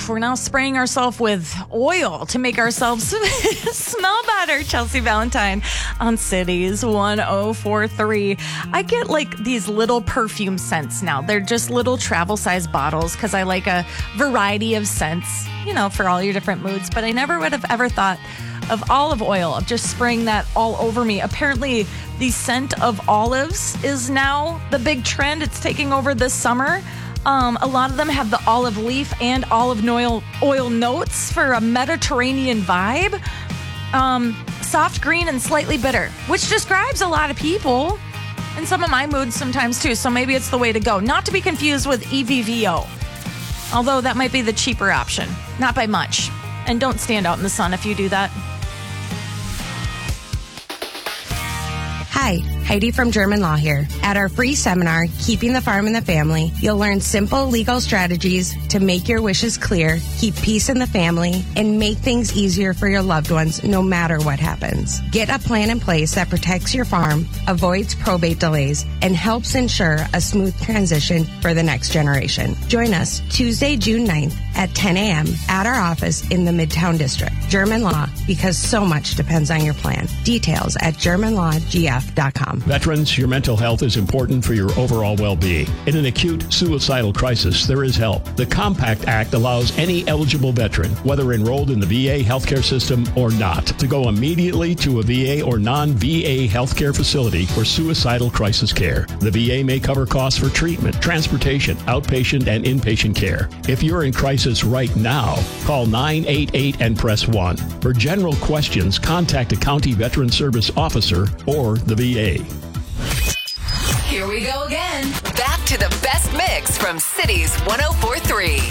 we're now spraying ourselves with oil to make ourselves smell better. Chelsea Valentine on Cities 1043. I get like these little perfume scents now. They're just little travel size bottles because I like a variety of scents, for all your different moods. But I never would have ever thought of olive oil, of just spraying that all over me. Apparently, the scent of olives is now the big trend. It's taking over this summer. A lot of them have the olive leaf and olive oil notes for a Mediterranean vibe. Soft green and slightly bitter, which describes a lot of people and some of my moods sometimes too. So maybe it's the way to go. Not to be confused with EVVO, although that might be the cheaper option. Not by much. And don't stand out in the sun if you do that. Hi, Heidi from German Law here. At our free seminar, Keeping the Farm in the Family, you'll learn simple legal strategies to make your wishes clear, keep peace in the family, and make things easier for your loved ones no matter what happens. Get a plan in place that protects your farm, avoids probate delays, and helps ensure a smooth transition for the next generation. Join us Tuesday, June 9th at 10 a.m. at our office in the Midtown District. German Law, because so much depends on your plan. Details at GermanLawGF.com. Veterans, your mental health is important for your overall well-being. In an acute suicidal crisis, there is help. The Compact Act allows any eligible veteran, whether enrolled in the VA healthcare system or not, to go immediately to a VA or non-VA healthcare facility for suicidal crisis care. The VA may cover costs for treatment, transportation, outpatient, and inpatient care. If you're in crisis right now, call 988 and press 1. For general questions, contact a county veteran service officer or the VA. Here we go again. Back to the best mix from Cities 1043.